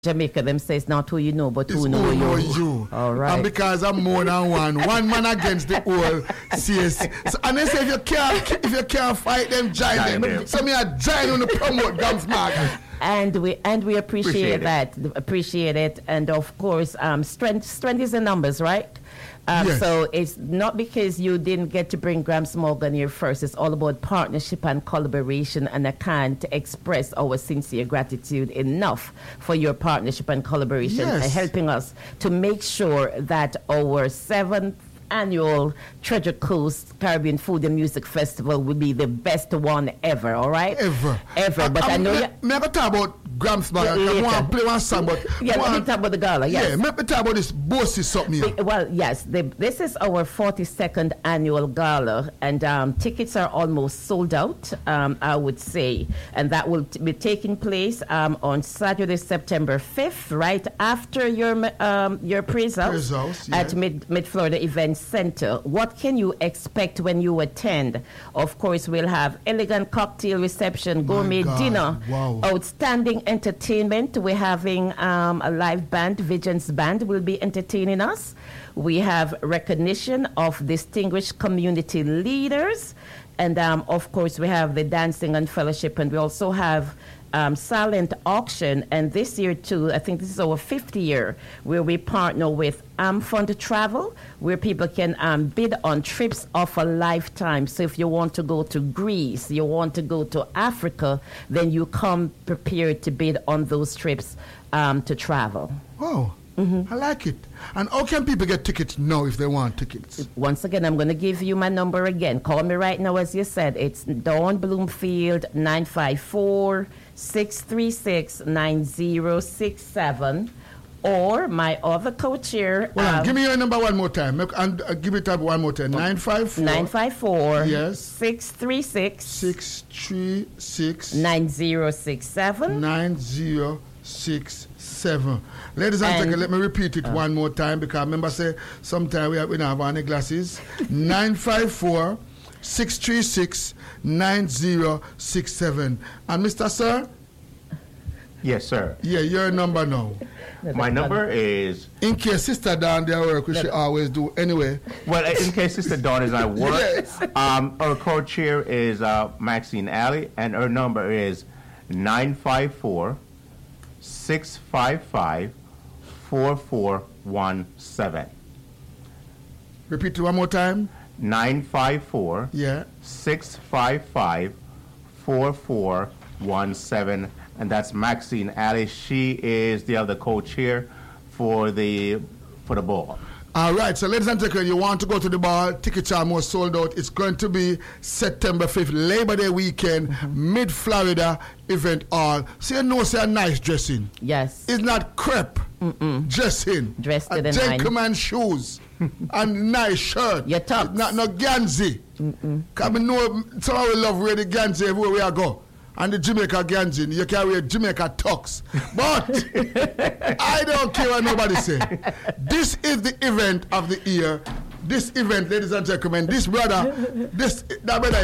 Jamaica, them say it's not who you know, but It's who know you. All right. And because I'm more than one man against the whole CS. So, and they say if you can't fight them, join them. So me I join on the promote Gamsmark. And we appreciate that. Appreciate it. And of course, strength is in numbers, right? Yes. So it's not because you didn't get to bring Gramps Morgan here first. It's all about partnership and collaboration, and I can't express our sincere gratitude enough for your partnership and collaboration and helping us to make sure that our 7th annual Treasure Coast Caribbean Food and Music Festival will be the best one ever, all right? Ever. But I know me going to talk about Gramps Morgan. I want to play one song, but let me talk about the gala, yes. Yeah, let me talk about this bossy something here. Well, yes, this is our 42nd annual gala, and tickets are almost sold out, I would say, and that will be taking place on Saturday, September 5th, right after your praise house at Mid Florida Event Center. What can you expect when you attend? Of course, we'll have elegant cocktail reception, gourmet dinner, outstanding entertainment. We're having a live band. Visions Band will be entertaining us. We have recognition of distinguished community leaders, and of course we have the dancing and fellowship, and we also have silent auction. And this year too, I think this is our 5th year, where we partner with Fund Travel, where people can bid on trips of a lifetime. So if you want to go to Greece, you want to go to Africa, then you come prepared to bid on those trips to travel. Oh, I like it. And how can people get tickets now if they want tickets? Once again, I'm going to give you my number again. Call me right now, as you said. It's Dawn Bloomfield, 954-636-9067. Or my other co-chair. Give me your number one more time. And give it up one more time. 954. Yes. 636. 9067. 9067. Ladies and gentlemen, let me repeat it one more time, because remember say sometimes we don't have any glasses. 954-636-9067. And Mr. Sir? Yes, sir. Yeah, your number now. My number is... In case Sister Dawn their work, which she always do anyway. Well, in case Sister Dawn is at work, our co-chair is Maxine Alley, and her number is 954-655-4417. Repeat it one more time. 954-655-4417. And that's Maxine Alley. She is the other co-chair for the ball. All right, so ladies and gentlemen, you want to go to the ball, tickets are more sold out. It's going to be September 5th, Labor Day weekend, Mid-Florida Event Hall. So you know, say a nice dressing. Yes. It's not crepe dressing. Dressed to the gentleman shoes and nice shirt. Your tops. Not no Ganzi. Because I know some of we love wear the Ganzi everywhere we go. And the Jamaica Ganjin, you can wear Jamaica tux. But I don't care what nobody say. This is the event of the year. This event, ladies and gentlemen, that brother